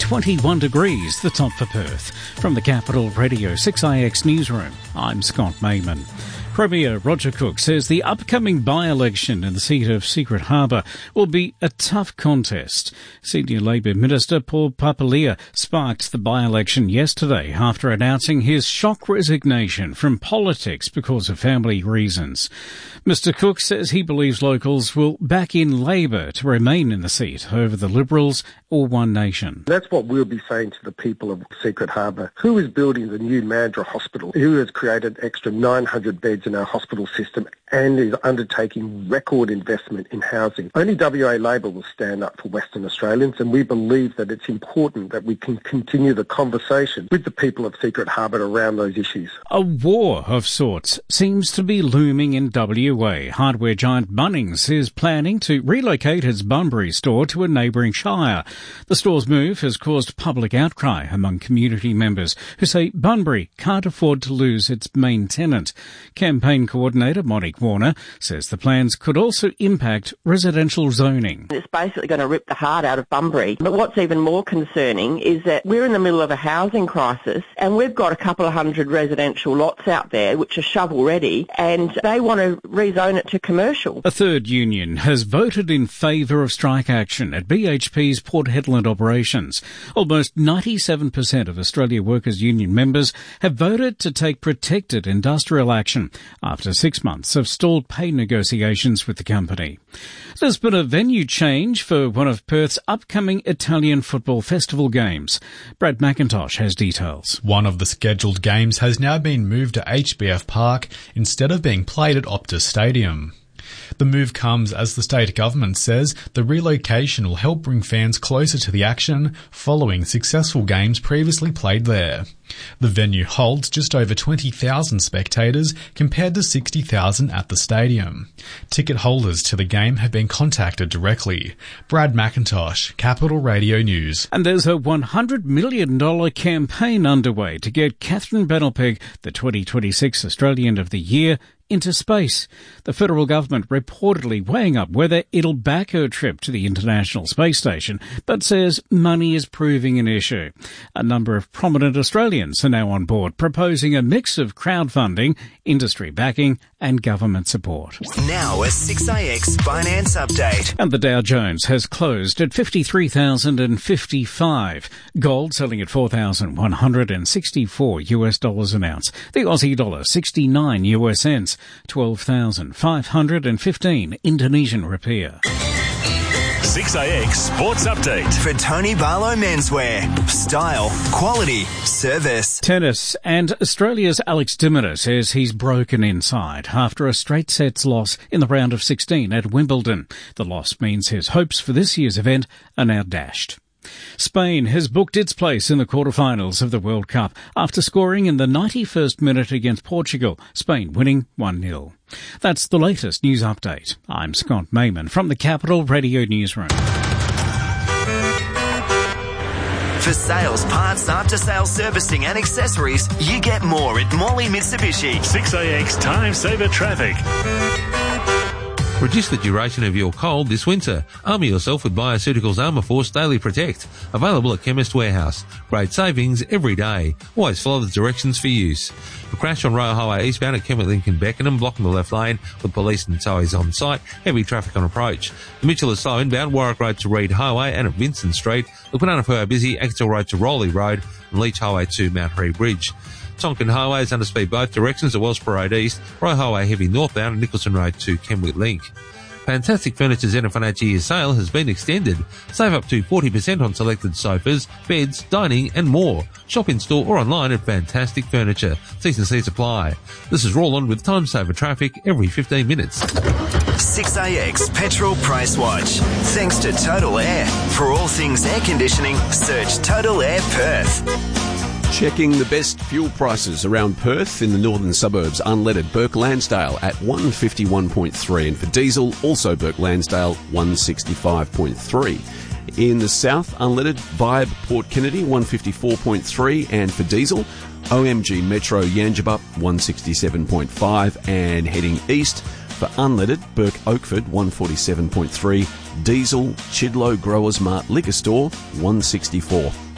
21 degrees, the top for Perth. From the Capital Radio 6IX newsroom, I'm Scott Mayman. Premier Roger Cook says the upcoming by-election in the seat of Secret Harbour will be a tough contest. Senior Labor Minister Paul Papalia sparked the by-election yesterday after announcing his shock resignation from politics because of family reasons. Mr Cook says he believes locals will back in Labor to remain in the seat over the Liberals or One Nation. That's what we'll be saying to the people of Secret Harbour. Who is building the new Mandurah Hospital? Who has created extra 900 beds in our hospital system and is undertaking record investment in housing? Only WA Labor will stand up for Western Australians, and we believe that it's important that we can continue the conversation with the people of Secret Harbour around those issues. A war of sorts seems to be looming in WA. Hardware giant Bunnings is planning to relocate its Bunbury store to a neighbouring shire. The store's move has caused public outcry among community members who say Bunbury can't afford to lose its main tenant. Campaign coordinator Monique Warner says the plans could also impact residential zoning. It's basically going to rip the heart out of Bunbury. But what's even more concerning is that we're in the middle of a housing crisis and we've got a couple of hundred residential lots out there which are shovel ready, and they want to rezone it to commercial. A third union has voted in favour of strike action at BHP's Port Hedland operations. Almost 97% of Australia Workers' Union members have voted to take protected industrial action after 6 months of stalled pay negotiations with the company. There's been a venue change for one of Perth's upcoming Italian Football Festival games. Brad McIntosh has details. One of the scheduled games has now been moved to HBF Park instead of being played at Optus Stadium. The move comes as the state government says the relocation will help bring fans closer to the action following successful games previously played there. The venue holds just over 20,000 spectators compared to 60,000 at the stadium. Ticket holders to the game have been contacted directly. Brad McIntosh, Capital Radio News. And there's a $100 million campaign underway to get Catherine Benelpeg, the 2026 Australian of the Year, into space. The federal government reportedly weighing up whether it'll back her trip to the International Space Station, but says money is proving an issue. A number of prominent Australians are now on board, proposing a mix of crowdfunding, industry backing and government support. Now a 6IX finance update. And the Dow Jones has closed at 53,055. Gold selling at $4,164 an ounce. The Aussie dollar 69 US cents. 12,515 Indonesian rupiah. 6IX Sports Update. For Tony Barlow Menswear. Style, quality, service. Tennis, and Australia's Alex de Minaur says he's broken inside after a straight sets loss in the round of 16 at Wimbledon. The loss means his hopes for this year's event are now dashed. Spain has booked its place in the quarterfinals of the World Cup after scoring in the 91st minute against Portugal, Spain winning 1-0. That's the latest news update. I'm Scott Mayman from the Capital Radio Newsroom. For sales, parts, after-sales servicing and accessories, you get more at Morley Mitsubishi. 6IX Time Saver Traffic. Reduce the duration of your cold this winter. Armour yourself with Bioceuticals Armour Force Daily Protect. Available at Chemist Warehouse. Great savings every day. Always follow the directions for use. A crash on Royal Highway eastbound at Kemmett Lincoln Beckenham, blocking the left lane with police and towers on site. Heavy traffic on approach. The Mitchell is slow inbound, Warwick Road to Reed Highway and at Vincent Street. The Quinana busy, Axel Road to Rowley Road and Leach Highway to Mount Hurry Bridge. Tonkin Highway is under speed both directions at Wellsborough Road East, Royal Highway heavy northbound and Nicholson Road to Kenwick Link. Fantastic Furniture's end of financial year sale has been extended. Save up to 40% on selected sofas, beds, dining and more. Shop in store or online at Fantastic Furniture. T&C apply. This is Roland with Time Saver Traffic every 15 minutes. 6IX Petrol Price Watch. Thanks to Total Air. For all things air conditioning, search Total Air Perth. Checking the best fuel prices around Perth in the northern suburbs. Unleaded Burke Lansdale at 151.3, and for diesel, also Burke Lansdale 165.3. In the south, unleaded Vibe Port Kennedy 154.3, and for diesel, OMG Metro Yangebup 167.5, and heading east for unleaded Burke Oakford 147.3, diesel Chidlow Growers Mart Liquor Store 164.